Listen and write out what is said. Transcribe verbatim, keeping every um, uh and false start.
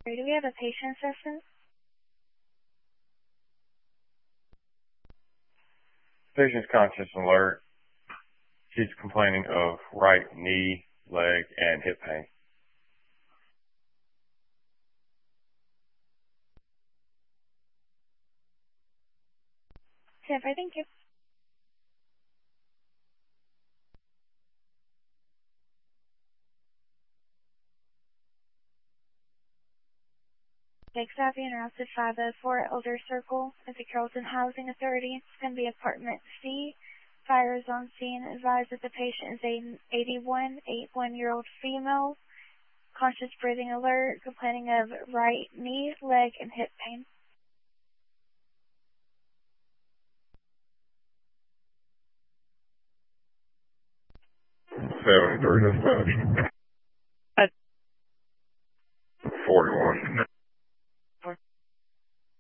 Do we have a patient assistant? Patient's conscious and alert. She's complaining of right knee, leg, and hip pain. Yeah, I thank you. Take Savvy interrupted five oh four Elder Circle at the Carrollton Housing Authority. It's going to be apartment C. Fire is on scene. Advised that the patient is a eighty-one, eighty-one-year-old female. Conscious breathing alert, complaining of right knee, leg, and hip pain. seven three dispatch. forty-one.